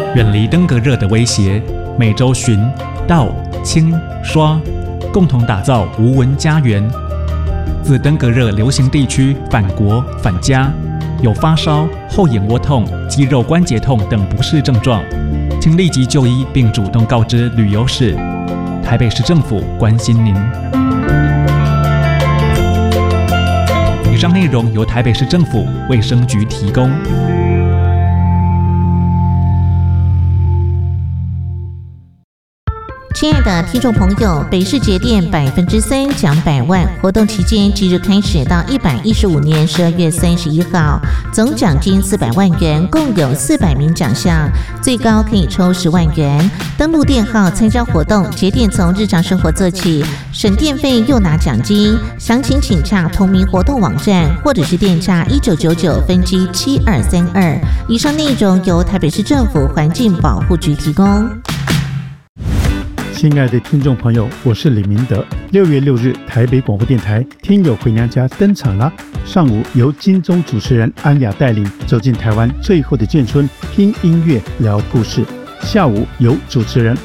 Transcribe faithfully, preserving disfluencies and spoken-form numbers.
远离登革热的威胁，每周巡、倒、清、刷，共同打造无蚊家园。自登革热流行地区返国返家，有发烧、后眼窝痛、肌肉关节痛等不适症状，请立即就医并主动告知旅游史。台北市政府关心您。以上内容由台北市政府卫生局提供。 亲爱的听众朋友，北市节电百分之三奖百万活动期间即日开始到一百一十五年十二月三十一号，总奖金四百万元，共有四百名奖项，最高可以抽十万元。登录电号参加活动，节电从日常生活做起，省电费又拿奖金。详情请洽同名活动网站，或者是电洽一九九九分机七二三二。以上内容由台北市政府环境保护局提供。 亲爱的听众朋友，我是李明德。六月六日，台北广播电台《听友回娘家》登场了。上午由金钟主持人安雅带领走进台湾最后的眷村，听音乐聊故事。下午由主持人